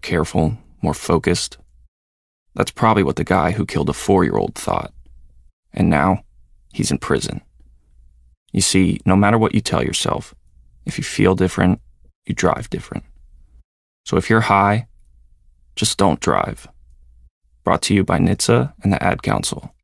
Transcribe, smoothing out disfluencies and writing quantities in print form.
careful, more focused. That's probably what the guy who killed a 4-year-old thought. And now, he's in prison. You see, no matter what you tell yourself, if you feel different, you drive different. So if you're high, just don't drive. Brought to you by NHTSA and the Ad Council.